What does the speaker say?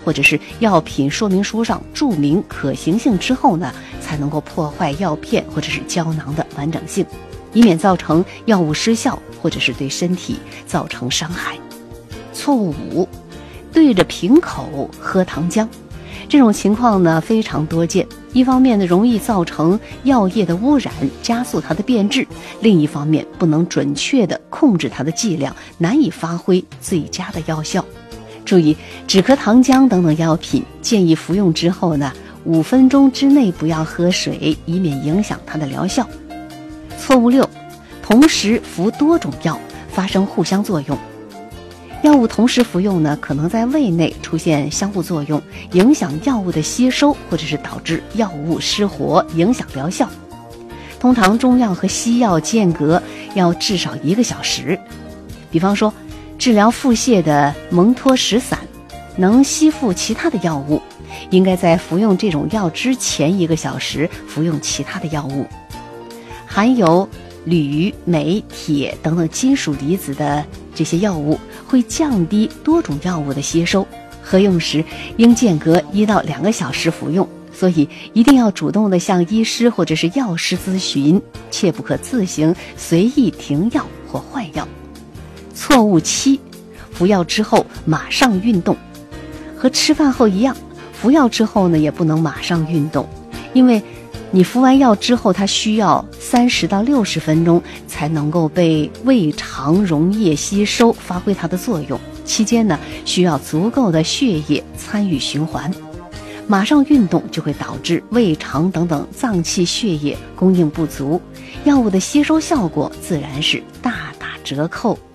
或者是药品说明书上注明可行性之后呢，才能够破坏药片或者是胶囊的完整性，以免造成药物失效或者是对身体造成伤害。错误5，对着瓶口喝糖浆。这种情况呢非常多见，一方面呢容易造成药液的污染，加速它的变质；另一方面不能准确地控制它的剂量，难以发挥最佳的药效。注意，止咳糖浆等等药品建议服用之后呢，5分钟之内不要喝水，以免影响它的疗效。错误6，同时服多种药，发生互相作用。药物同时服用呢，可能在胃内出现相互作用，影响药物的吸收，或者是导致药物失活，影响疗效。通常中药和西药间隔要至少1个小时。比方说，治疗腹泻的蒙脱石散能吸附其他的药物，应该在服用这种药之前1个小时服用其他的药物。含有铝、镁、铁等等金属离子的这些药物会降低多种药物的吸收，合用时应间隔1到2个小时服用，所以一定要主动地向医师或者是药师咨询，切不可自行随意停药或换药。错误7，服药之后马上运动。和吃饭后一样，服药之后呢也不能马上运动，因为你服完药之后，它需要30到60分钟才能够被胃肠溶液吸收，发挥它的作用。期间呢，需要足够的血液参与循环。马上运动就会导致胃肠等等脏器血液供应不足，药物的吸收效果自然是大打折扣。